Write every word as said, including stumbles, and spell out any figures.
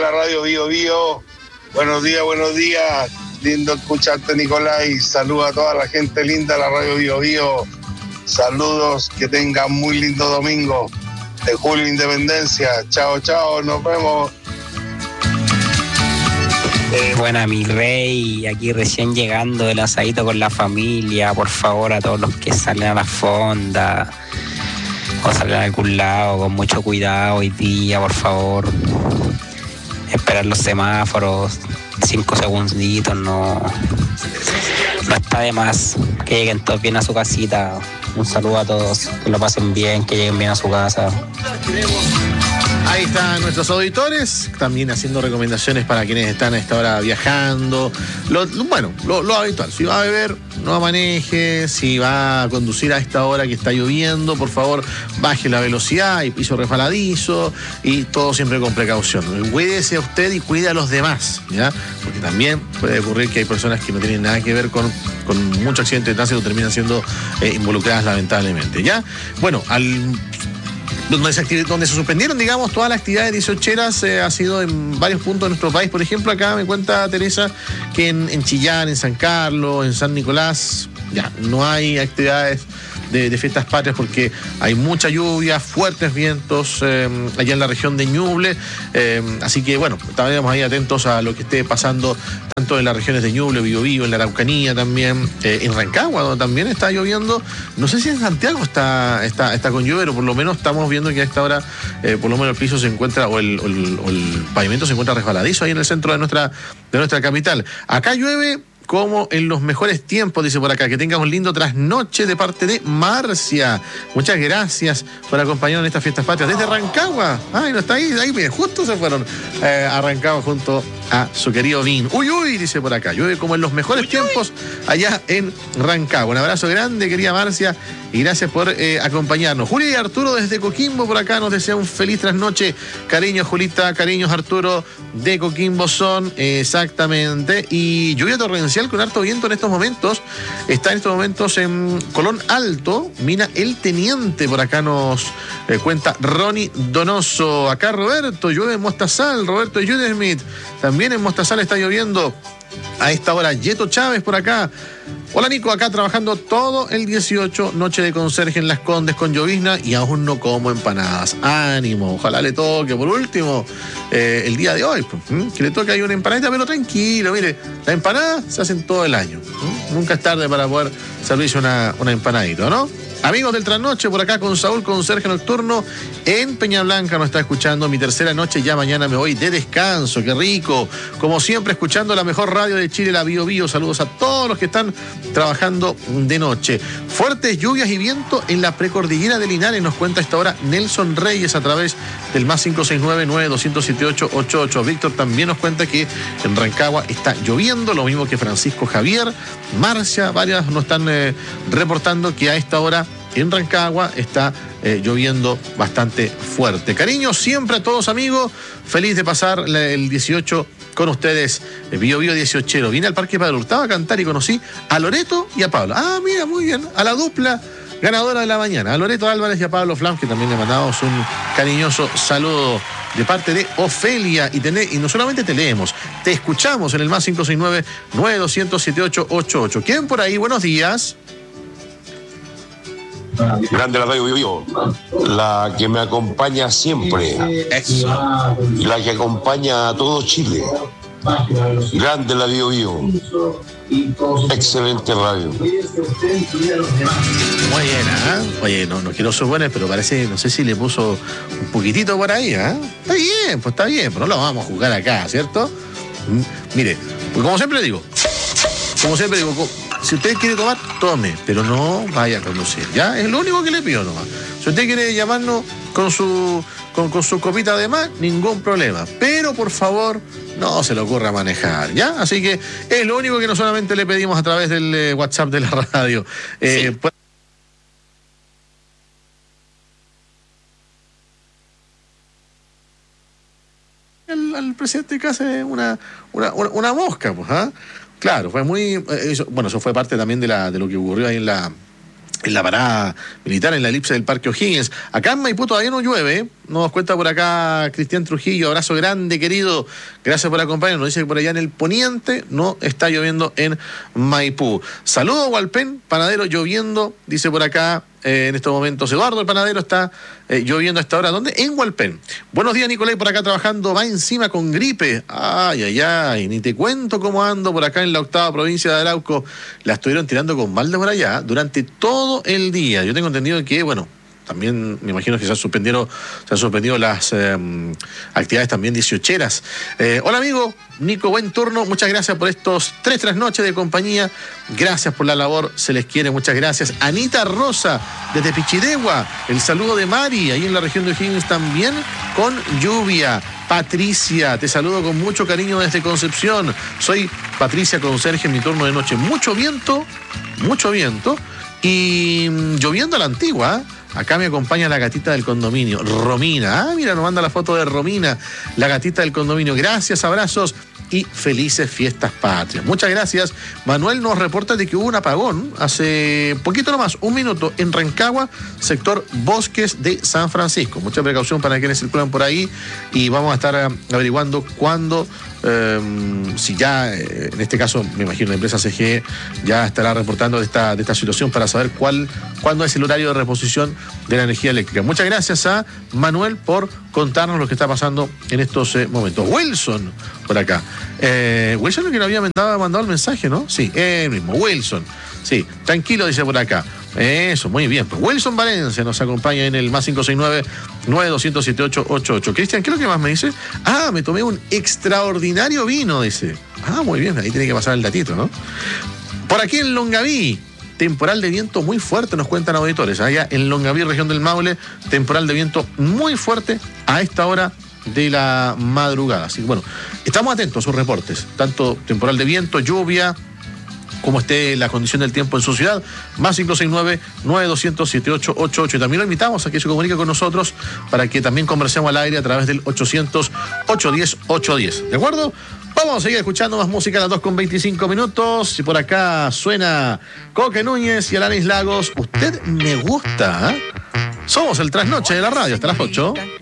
la radio Bio Bio. Buenos días, buenos días. Lindo escucharte, Nicolás, y saludos a toda la gente linda de la radio Bio Bio. Saludos, que tengan muy lindo domingo de Julio Independencia. Chao, chao, nos vemos. Eh, buena, mi rey, aquí recién llegando del asadito con la familia. Por favor, a todos los que salen a la fonda o salen a algún lado, con mucho cuidado hoy día, por favor. Esperar los semáforos, cinco segunditos, no, no está de más. Que lleguen todos bien a su casita. Un saludo a todos, que lo pasen bien, que lleguen bien a su casa. Ahí están nuestros auditores, también haciendo recomendaciones para quienes están a esta hora viajando. Lo, lo, bueno, lo, lo habitual, si va a beber, no maneje. Si va a conducir a esta hora que está lloviendo, por favor, baje la velocidad y piso resbaladizo, y todo siempre con precaución. Cuídese a usted y cuide a los demás, ¿ya? Porque también puede ocurrir que hay personas que no tienen nada que ver con, con mucho accidente de tránsito, terminan siendo eh, involucradas lamentablemente, ¿ya? Bueno, al... Donde se, donde se suspendieron, digamos, todas las actividades dieciocheras eh, ha sido en varios puntos de nuestro país. Por ejemplo, acá me cuenta Teresa que en, en Chillán, en San Carlos, en San Nicolás, ya no hay actividades de, de fiestas patrias porque hay mucha lluvia, fuertes vientos eh, allá en la región de Ñuble. Eh, así que, bueno, estaremos ahí atentos a lo que esté pasando tanto en las regiones de Ñuble, Biobío, en la Araucanía también, eh, en Rancagua, donde también está lloviendo. No sé si en Santiago está, está, está con lluvia, pero por lo menos estamos viendo que a esta hora, eh, por lo menos el piso se encuentra, o el, o, el, o el pavimento se encuentra resbaladizo ahí en el centro de nuestra, de nuestra capital. Acá llueve como en los mejores tiempos, dice por acá. Que tengas un lindo trasnoche de parte de Marcia. Muchas gracias por acompañarnos en estas fiestas patrias desde Rancagua. Ay, no está ahí, ahí mire, justo se fueron eh, a Rancagua junto a su querido Vin. Uy, uy, dice por acá. Llueve como en los mejores uy, tiempos uy. allá en Rancagua. Un abrazo grande, querida Marcia, y gracias por eh, acompañarnos. Julia y Arturo desde Coquimbo por acá nos desea un feliz trasnoche. Cariños, Julita, cariños, Arturo, de Coquimbo son, eh, exactamente. Y lluvia torrencial con harto viento en estos momentos. Está en estos momentos en Colón Alto, mina El Teniente, por acá nos eh, cuenta Ronnie Donoso. Acá Roberto, llueve en Mostazal, Roberto Judesmith, también en Mostazal está lloviendo a esta hora. Yeto Chávez por acá. Hola Nico, acá trabajando todo el dieciocho, noche de conserje en Las Condes con llovizna y aún no como empanadas. Ánimo, ojalá le toque por último eh, el día de hoy, ¿m? que le toque ahí una empanadita, pero tranquilo, mire, las empanadas se hacen todo el año. ¿m? Nunca es tarde para poder servirse una, una empanadita, ¿no? Amigos del Trasnoche, por acá con Saúl, conserje nocturno en Peña Blanca, nos está escuchando. Mi tercera noche, ya mañana me voy de descanso, qué rico. Como siempre, escuchando la mejor radio de Chile, la Bio Bio. Saludos a todos los que están trabajando de noche. Fuertes lluvias y viento en la precordillera de Linares, nos cuenta a esta hora Nelson Reyes a través del más cinco seis nueve, nueve dos siete ocho, ocho ocho. Víctor también nos cuenta que en Rancagua está lloviendo, lo mismo que Francisco Javier. Marcia, varias nos están eh, reportando que a esta hora en Rancagua está eh, lloviendo bastante fuerte. Cariño siempre a todos, amigos. Feliz de pasar el dieciocho con ustedes. Bio Bio dieciochero. Vine al Parque Padre Hurtado a cantar y conocí a Loreto y a Pablo. Ah, mira, muy bien. A la dupla ganadora de la mañana. A Loreto Álvarez y a Pablo Flams, que también le mandamos un cariñoso saludo de parte de Ofelia. Y, te, y no solamente te leemos, te escuchamos en el más cinco seis nueve, nueve dos siete ocho, ocho ocho. ¿Quién por ahí? Buenos días. Grande la radio Bio Bio, la que me acompaña siempre. Eso. Y la que acompaña a todo Chile. Grande la Bio Bio. Excelente radio. Muy buena, ¿eh? Oye, no, no quiero ser buena, pero parece, no sé si le puso un poquitito por ahí, ¿eh? Está bien, pues está bien, pero no lo vamos a jugar acá, ¿cierto? Mm, mire, pues como siempre digo, como siempre digo, si usted quiere tomar, tome, pero no vaya a conducir, ¿ya? Es lo único que le pido nomás. Si usted quiere llamarnos con su, con, con su copita de más, ningún problema. Pero, por favor, no se le ocurra manejar, ¿ya? Así que es lo único que no solamente le pedimos a través del eh, WhatsApp de la radio. Eh, sí. pues, al, al presidente que hace una, una, una, una mosca, pues, ¿ah? ¿eh? Claro, fue muy... Eso, bueno, eso fue parte también de, la, de lo que ocurrió ahí en la, en la parada militar, en la elipse del Parque O'Higgins. Acá en Maipú todavía no llueve. Nos cuenta por acá Cristian Trujillo. Abrazo grande, querido. Gracias por acompañarnos. Nos dice que por allá en el poniente no está lloviendo en Maipú. Saludos, Hualpén, panadero lloviendo, dice por acá. Eh, en estos momentos Eduardo, el panadero, está eh, lloviendo a esta hora. ¿Dónde? En Hualpén. Buenos días, Nicolai, por acá trabajando, va encima con gripe. Ay, ay, ay, ni te cuento cómo ando por acá en la octava provincia de Arauco. La estuvieron tirando con balde por allá durante todo el día. Yo tengo entendido que, bueno, también me imagino que se han suspendido, se han suspendido las eh, actividades también dieciocheras. Eh, hola, amigo Nico, buen turno. Muchas gracias por estos tres trasnoches de compañía. Gracias por la labor, se les quiere, muchas gracias. Anita Rosa, desde Pichidegua. El saludo de Mari, ahí en la región de O'Higgins también, con lluvia. Patricia, te saludo con mucho cariño desde Concepción. Soy Patricia Conserje en mi turno de noche. Mucho viento, mucho viento. Y lloviendo a la antigua. Acá me acompaña la gatita del condominio, Romina. Ah, mira, nos manda la foto de Romina, la gatita del condominio. Gracias, abrazos y felices fiestas patrias. Muchas gracias. Manuel nos reporta de que hubo un apagón hace poquito nomás, un minuto, en Rancagua, sector Bosques de San Francisco. Mucha precaución para quienes circulan por ahí y vamos a estar averiguando cuándo, eh, si ya, eh, en este caso, me imagino la empresa C G E ya estará reportando de esta, de esta situación para saber cuál, cuándo es el horario de reposición de la energía eléctrica. Muchas gracias a Manuel por contarnos lo que está pasando en estos eh, momentos. Wilson, por acá. Eh, Wilson, el que nos había mandado, mandado el mensaje, ¿no? Sí, él mismo, Wilson. Sí, tranquilo, dice por acá. Eso, muy bien. Pues Wilson Valencia nos acompaña en el más cinco seis nueve, nueve dos cero siete ocho ocho ocho. Cristian, ¿qué es lo que más me dice? Ah, me tomé un extraordinario vino, dice. Ah, muy bien, ahí tiene que pasar el datito, ¿no? Por aquí en Longaví, temporal de viento muy fuerte, nos cuentan auditores. Allá en Longaví, región del Maule, temporal de viento muy fuerte a esta hora de la madrugada. Así que bueno, estamos atentos a sus reportes, tanto temporal de viento, lluvia, como esté la condición del tiempo en su ciudad. Más cinco seis nueve, nueve dos cero siete ocho ocho ocho. Y también lo invitamos a que se comunique con nosotros para que también conversemos al aire a través del ochocientos, ochocientos diez, ochocientos diez. ¿De acuerdo? Vamos a seguir escuchando más música a las dos con veinticinco minutos. Y por acá suena Coque Núñez y Alanis Lagos. Usted me gusta, ¿eh? Somos el trasnoche de la radio hasta las ocho.